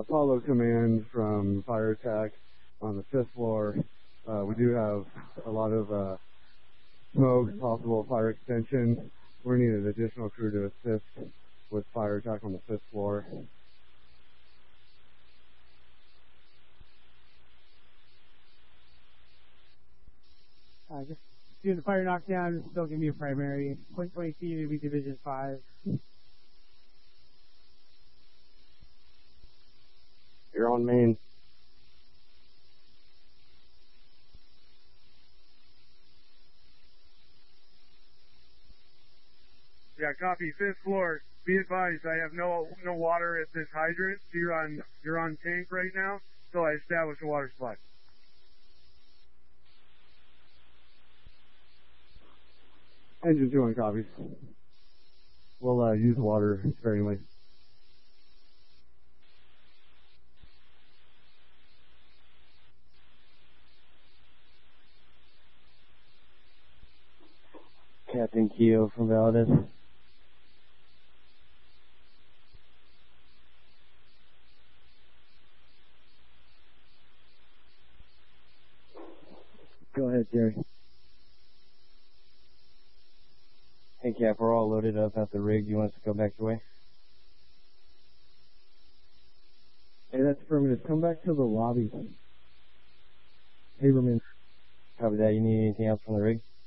Apollo Command from Fire Attack on the 5th floor. We do have a lot of smoke, possible fire extension. We're going to need an additional crew to assist with Fire Attack on the 5th floor. Just doing the fire knockdown, still going to be a primary. Point 22 to be Division 5. You're on main. Yeah, copy. 5th floor. Be advised, I have no water at this hydrant. So you're on tank right now, so I established a water supply. Engine 2 on copy. We'll use water sparingly. Captain Keogh from Valdez. Go ahead, Jerry. Hey, Cap, we're all loaded up at the rig. You want us to go back your way? Hey, that's affirmative. Come back to the lobby. Haberman. Copy that. You need anything else from the rig?